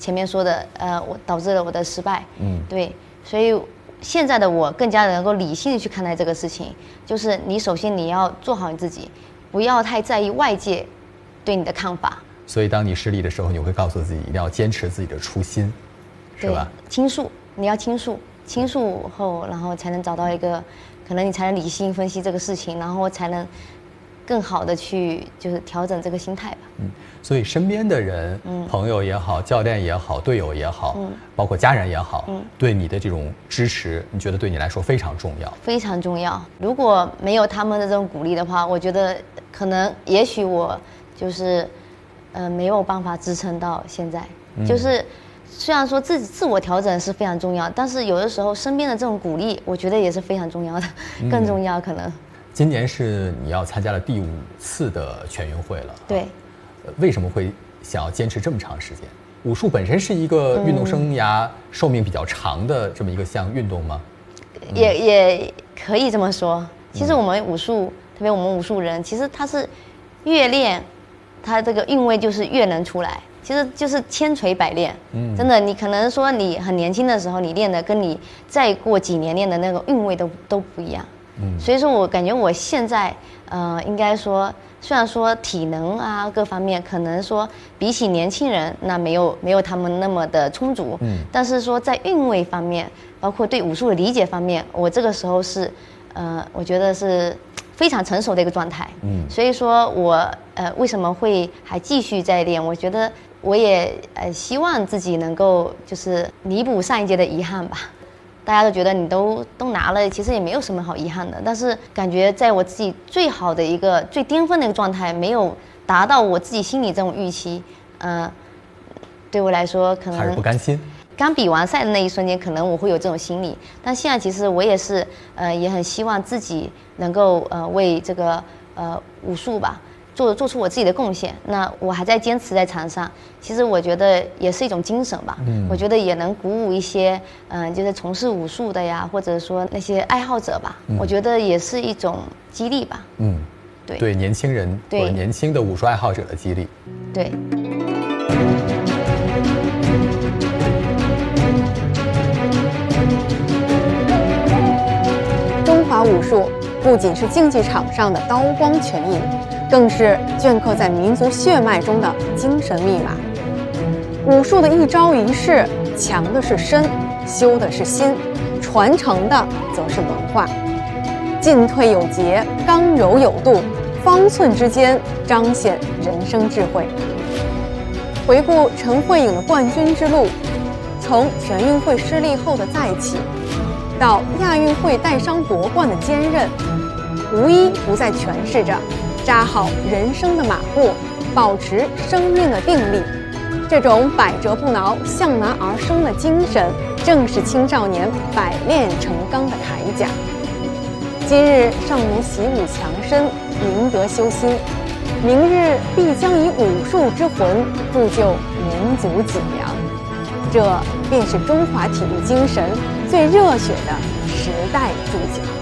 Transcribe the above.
前面说的，我导致了我的失败。对，所以现在的我更加能够理性的去看待这个事情，就是你首先你要做好你自己，不要太在意外界对你的看法。 所以当你失利的时候，你会告诉自己一定要坚持自己的初心，是吧？ 倾诉，你要倾诉后，然后才能找到一个，可能你才能理性分析这个事情，然后才能更好的去就是调整这个心态吧。 所以身边的人，朋友也好，教练也好，队友也好，包括家人也好，对你的这种支持，你觉得对你来说非常重要？非常重要。如果没有他们的这种鼓励的话，我觉得可能也许我就是没有办法支撑到现在。就是虽然说自我调整是非常重要，但是有的时候身边的这种鼓励，我觉得也是非常重要的，更重要可能。 今年是你要参加了第5次的全运会了。 对。 为什么会想要坚持这么长时间？武术本身是一个运动生涯寿命比较长的这么一个项运动吗？ 也可以这么说。其实我们武术，特别我们武术人，其实他是越练，他这个韵味就是越能出来。其实就是千锤百炼。真的，你可能说你很年轻的时候你练的，跟你再过几年练的那个韵味都不一样。所以说我感觉我现在应该说，虽然说体能啊各方面可能说比起年轻人那没有他们那么的充足，但是说在韵味方面，包括对武术的理解方面，我这个时候是我觉得是非常成熟的一个状态。所以说我为什么会还继续在练？我觉得我也希望自己能够就是弥补上一届的遗憾吧。大家都觉得你都拿了，其实也没有什么好遗憾的。但是感觉在我自己最好的一个最巅峰的一个状态，没有达到我自己心里这种预期，对我来说可能还是不甘心。 刚比完赛的那一瞬间，可能我会有这种心理，但现在其实我也是也很希望自己能够为这个武术吧。做出我自己的贡献，那我还在坚持在场上，其实我觉得也是一种精神吧。我觉得也能鼓舞一些就是从事武术的呀，或者说那些爱好者吧。我觉得也是一种激励吧。对年轻人或者年轻的武术爱好者的激励。 对。 中华武术不仅是竞技场上的刀光拳影，更是镌刻在民族血脉中的精神密码。武术的一招一式，强的是身，修的是心，传承的则是文化。进退有节，刚柔有度，方寸之间彰显人生智慧。回顾陈慧颖的冠军之路，从全运会失利后的再起，到亚运会带伤夺冠的坚韧，无一不在诠释着扎好人生的马步，保持生命的定力。这种百折不挠、向难而生的精神，正是青少年百炼成钢的铠甲。今日少年习武强身，明德修心，明日必将以武术之魂铸就民族脊梁。这便是中华体育精神最热血的时代注脚。